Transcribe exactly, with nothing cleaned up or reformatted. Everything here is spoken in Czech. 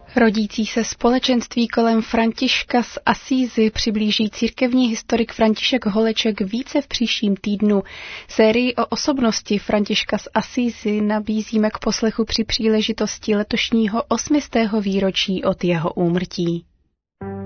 Rodící se společenství kolem Františka z Asízy přiblíží církevní historik František Holeček více v příštím týdnu. Sérii o osobnosti Františka z Asízy nabízíme k poslechu při příležitosti letošního osmistého výročí od jeho úmrtí.